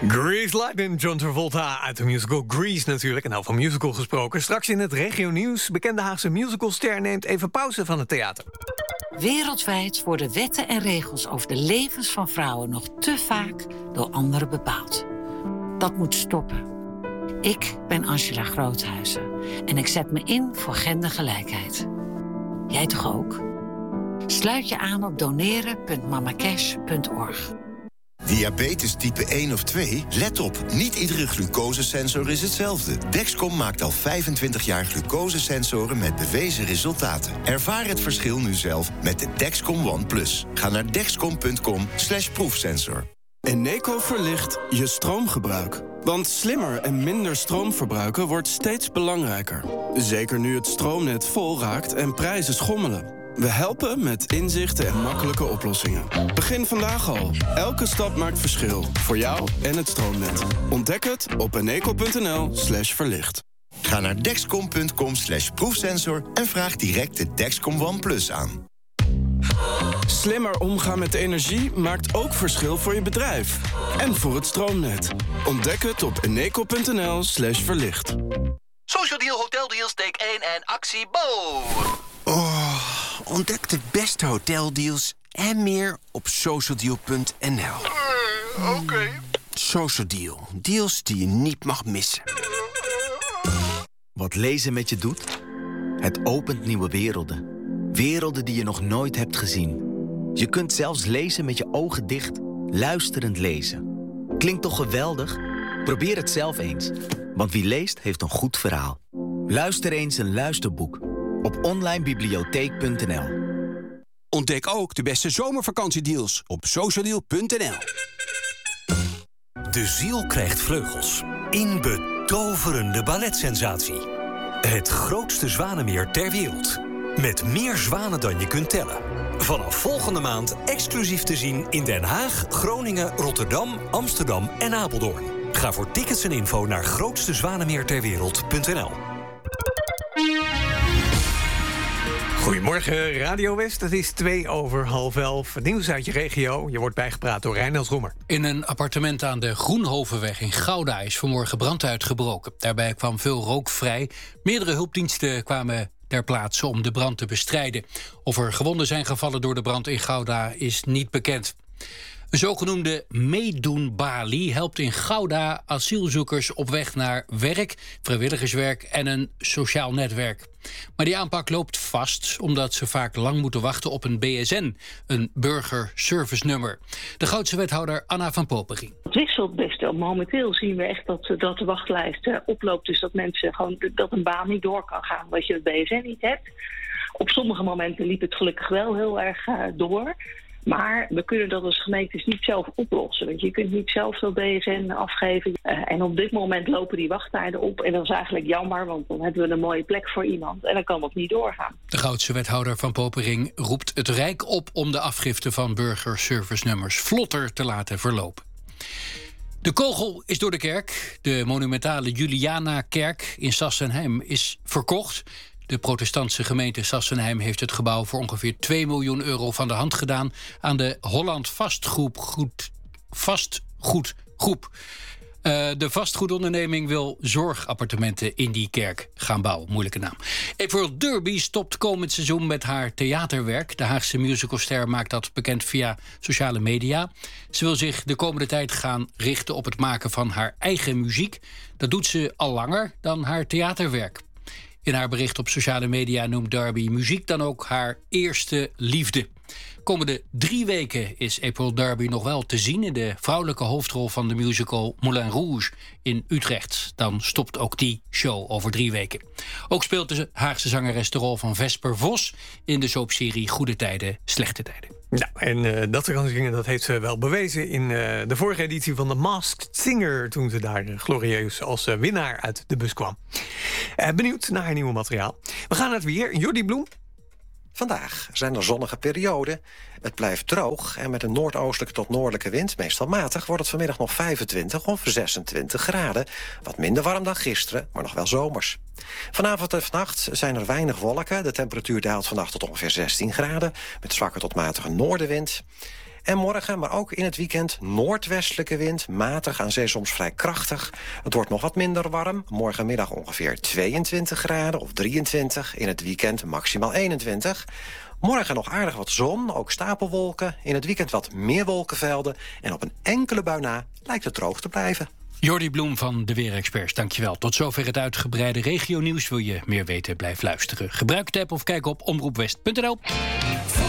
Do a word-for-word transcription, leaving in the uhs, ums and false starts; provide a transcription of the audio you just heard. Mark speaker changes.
Speaker 1: Grease Lightning, John Travolta uit de musical Grease natuurlijk. En nou van musical gesproken. Straks in het regio nieuws. Bekende Haagse musicalster neemt even pauze van het theater.
Speaker 2: Wereldwijd worden wetten en regels over de levens van vrouwen nog te vaak door anderen bepaald. Dat moet stoppen. Ik ben Angela Groothuizen en ik zet me in voor gendergelijkheid. Jij toch ook? Sluit je aan op doneren punt mamacash punt org.
Speaker 3: Diabetes type één of twee? Let op, niet iedere glucosesensor is hetzelfde. Dexcom maakt al vijfentwintig jaar glucosesensoren met bewezen resultaten. Ervaar het verschil nu zelf met de Dexcom One Plus. Ga naar dexcom punt com slash proefsensor.
Speaker 4: Eneco verlicht je stroomgebruik. Want slimmer en minder stroom verbruiken wordt steeds belangrijker. Zeker nu het stroomnet vol raakt en prijzen schommelen. We helpen met inzichten en makkelijke oplossingen. Begin vandaag al. Elke stap maakt verschil. Voor jou en het stroomnet. Ontdek het op eneco.nl slash verlicht.
Speaker 3: Ga naar dexcom punt com slash proefsensor en vraag direct de Dexcom One Plus aan.
Speaker 4: Slimmer omgaan met energie maakt ook verschil voor je bedrijf. En voor het stroomnet. Ontdek het op eneco.nl slash verlicht.
Speaker 5: Social Deal, Hotel Deals, take één en actie, bo!
Speaker 6: Oh, ontdek de beste hoteldeals en meer op socialdeal punt n l.
Speaker 5: Uh, Oké. Okay.
Speaker 6: Social Deal. Deals die je niet mag missen.
Speaker 7: Wat lezen met je doet? Het opent nieuwe werelden. Werelden die je nog nooit hebt gezien. Je kunt zelfs lezen met je ogen dicht, luisterend lezen. Klinkt toch geweldig? Probeer het zelf eens. Want wie leest, heeft een goed verhaal. Luister eens een luisterboek op online bibliotheek punt n l.
Speaker 8: Ontdek ook de beste zomervakantiedeals op socialdeal punt n l.
Speaker 9: De ziel krijgt vleugels. In betoverende balletsensatie. Het grootste zwanenmeer ter wereld. Met meer zwanen dan je kunt tellen. Vanaf volgende maand exclusief te zien in Den Haag, Groningen, Rotterdam, Amsterdam en Apeldoorn. Ga voor tickets en info naar grootste zwanenmeer ter wereld punt n l.
Speaker 1: Goedemorgen, Radio West. Het is twee over half elf. Nieuws uit je regio. Je wordt bijgepraat door Reinoud Roemer.
Speaker 10: In een appartement aan de Groenhovenweg in Gouda is vanmorgen brand uitgebroken. Daarbij kwam veel rook vrij. Meerdere hulpdiensten kwamen ter plaatse om de brand te bestrijden. Of er gewonden zijn gevallen door de brand in Gouda is niet bekend. Een zogenoemde meedoenbalie helpt in Gouda asielzoekers op weg naar werk, vrijwilligerswerk en een sociaal netwerk. Maar die aanpak loopt vast omdat ze vaak lang moeten wachten op een B S N, een burgerservice-nummer. De Goudse wethouder Anna van Popering.
Speaker 11: Het wisselt best wel. Momenteel zien we echt dat, dat de wachtlijst uh, oploopt. Dus dat mensen gewoon dat een baan niet door kan gaan omdat je het B S N niet hebt. Op sommige momenten liep het gelukkig wel heel erg uh, door. Maar we kunnen dat als gemeentes niet zelf oplossen. Want je kunt niet zelf zo'n B S N afgeven. Uh, en op dit moment lopen die wachttijden op. En dat is eigenlijk jammer, want dan hebben we een mooie plek voor iemand. En dan kan dat niet doorgaan.
Speaker 10: De Goudse wethouder van Popering roept het Rijk op om de afgifte van burgerservice-nummers vlotter te laten verlopen. De kogel is door de kerk. De monumentale Juliana-kerk in Sassenheim is verkocht. De protestantse gemeente Sassenheim heeft het gebouw voor ongeveer twee miljoen euro van de hand gedaan aan de Holland Vastgoed, goed, Vastgoedgroep. Uh, de vastgoedonderneming wil zorgappartementen in die kerk gaan bouwen. Moeilijke naam. April Derby stopt komend seizoen met haar theaterwerk. De Haagse musicalster maakt dat bekend via sociale media. Ze wil zich de komende tijd gaan richten op het maken van haar eigen muziek. Dat doet ze al langer dan haar theaterwerk. In haar bericht op sociale media noemt Derby muziek dan ook haar eerste liefde. Komende drie weken is April Derby nog wel te zien in de vrouwelijke hoofdrol van de musical Moulin Rouge in Utrecht. Dan stopt ook die show over drie weken. Ook speelt de Haagse zangeres de rol van Vesper Vos in de soapserie Goede Tijden, Slechte Tijden.
Speaker 1: Nou, en uh, dat soort dingen, dat heeft ze wel bewezen in uh, de vorige editie van The Masked Singer, toen ze daar uh, glorieus als uh, winnaar uit de bus kwam. Uh, benieuwd naar haar nieuwe materiaal. We gaan naar het weer. Jordi Bloem.
Speaker 12: Vandaag zijn er zonnige perioden. Het blijft droog en met een noordoostelijke tot noordelijke wind, meestal matig, wordt het vanmiddag nog vijfentwintig of zesentwintig graden. Wat minder warm dan gisteren, maar nog wel zomers. Vanavond en vannacht zijn er weinig wolken. De temperatuur daalt vannacht tot ongeveer zestien graden, met zwakke tot matige noordenwind. En morgen, maar ook in het weekend, noordwestelijke wind. Matig, aan zee soms vrij krachtig. Het wordt nog wat minder warm. Morgenmiddag ongeveer tweeëntwintig graden of drieëntwintig. In het weekend maximaal eenentwintig. Morgen nog aardig wat zon, ook stapelwolken. In het weekend wat meer wolkenvelden. En op een enkele bui na lijkt het droog te blijven.
Speaker 10: Jordi Bloem van de Weerexperts, dankjewel. Tot zover het uitgebreide regionieuws. Wil je meer weten, blijf luisteren. Gebruik de app of kijk op omroepwest punt n l.